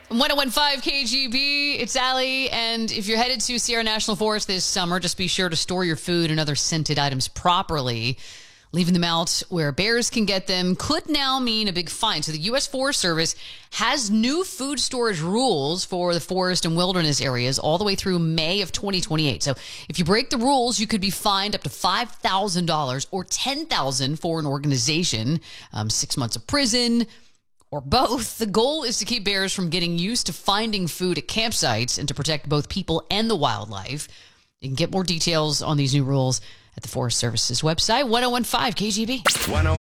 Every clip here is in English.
1015 KGB, it's Allie, and if you're headed to Sierra National Forest this summer, just be sure to store your food and other scented items properly. Leaving them out where bears can get them could now mean a big fine. So the U.S. Forest Service has new food storage rules for the forest and wilderness areas all the way through May of 2028. So if you break the rules, you could be fined up to $5,000 or $10,000 for an organization, 6 months of prison, or both. The goal is to keep bears from getting used to finding food at campsites and to protect both people and the wildlife. You can get more details on these new rules at the Forest Service's website, 1015 KGB.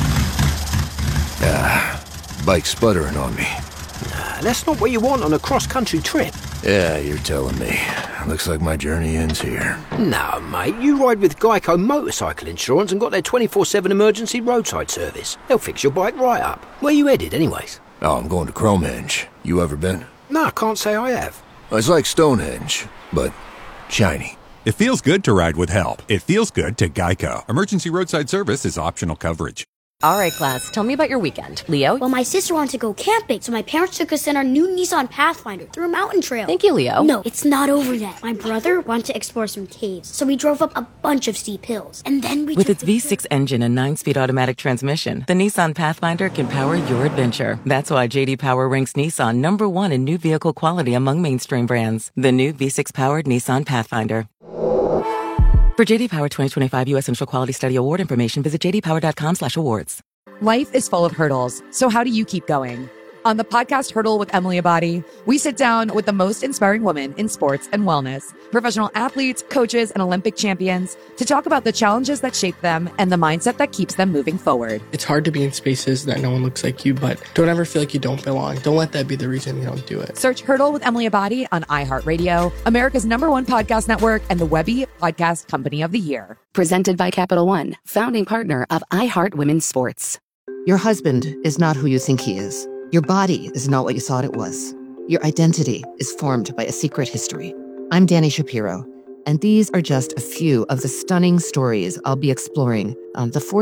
Bike's sputtering on me. That's not what you want on a cross-country trip. Yeah, you're telling me. Looks like my journey ends here. No, mate, you ride with Geico Motorcycle Insurance and got their 24/7 emergency roadside service. They'll fix your bike right up. Where you headed, anyways? Oh, I'm going to Cromenge. You ever been? No, I can't say I have. It's like Stonehenge, but shiny. It feels good to ride with help. It feels good to Geico. Emergency roadside service is optional coverage. All right, class, tell me about your weekend. Leo? Well, my sister wanted to go camping, so my parents took us in our new Nissan Pathfinder through a mountain trail. Thank you, Leo. No, it's not over yet. My brother wanted to explore some caves, so we drove up a bunch of steep hills. And then we With its V6 engine and 9-speed automatic transmission, the Nissan Pathfinder can power your adventure. That's why J.D. Power ranks Nissan #1 in new vehicle quality among mainstream brands. The new V6-powered Nissan Pathfinder. For JD Power 2025 U.S. Central Quality Study Award information, visit jdpower.com/awards. Life is full of hurdles, so how do you keep going? On the podcast Hurdle with Emily Abadi, we sit down with the most inspiring women in sports and wellness, professional athletes, coaches, and Olympic champions to talk about the challenges that shape them and the mindset that keeps them moving forward. It's hard to be in spaces that no one looks like you, but don't ever feel like you don't belong. Don't let that be the reason you don't do it. Search Hurdle with Emily Abadi on iHeartRadio, America's #1 podcast network, and the Webby Podcast Company of the Year. Presented by Capital One, founding partner of iHeart Women's Sports. Your husband is not who you think he is. Your body is not what you thought it was. Your identity is formed by a secret history. I'm Dani Shapiro, and these are just a few of the stunning stories I'll be exploring on the